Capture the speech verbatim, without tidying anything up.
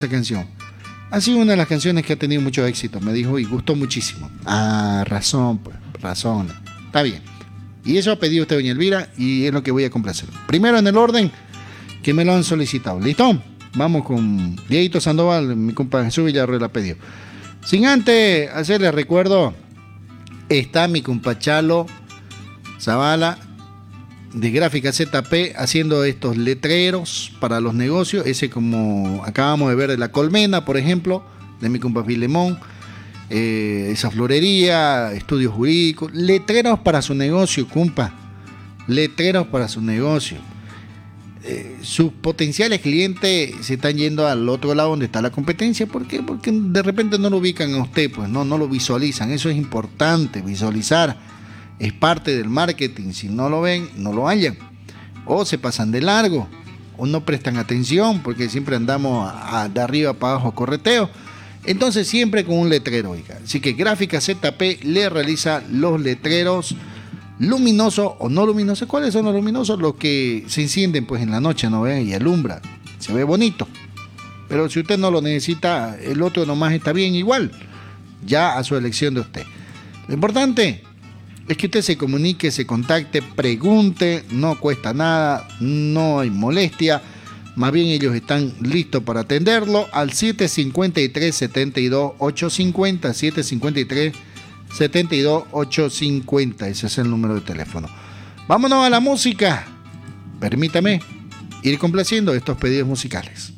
esa canción. Ha sido una de las canciones que ha tenido mucho éxito, me dijo, y gustó muchísimo. Ah, razón, pues, razón. Está bien. Y eso ha pedido usted, doña Elvira, y es lo que voy a complacer. Primero en el orden que me lo han solicitado. ¿Listo? Vamos con Dieguito Sandoval, mi compa Jesús Villarroel la pidió. Sin antes hacerle recuerdo, está mi compa Chalo Zavala de Gráfica Z P haciendo estos letreros para los negocios. Ese, como acabamos de ver, de La Colmena, por ejemplo, de mi compa Filemón. Eh, esa florería, estudios jurídicos, letreros para su negocio, compa. Letreros para su negocio. Eh, sus potenciales clientes se están yendo al otro lado donde está la competencia. ¿Por qué? Porque de repente no lo ubican a usted, pues no, no lo visualizan. Eso es importante, visualizar. Es parte del marketing. Si no lo ven, no lo hallan. O se pasan de largo, o no prestan atención, porque siempre andamos a, a, de arriba para abajo correteo. Entonces siempre con un letrero, oiga. Así que Gráfica Z P le realiza los letreros luminosos o no luminosos. ¿Cuáles son los luminosos? Los que se encienden pues en la noche, ¿no ven? Y alumbra. Se ve bonito. Pero si usted no lo necesita, el otro nomás está bien igual. Ya a su elección de usted. Lo importante es que usted se comunique, se contacte, pregunte. No cuesta nada, no hay molestia. Más bien ellos están listos para atenderlo al siete cinco tres, siete dos ocho cinco cero, siete cinco tres, siete dos ocho cinco cero. Ese es el número de teléfono. Vámonos a la música. Permítame ir complaciendo estos pedidos musicales.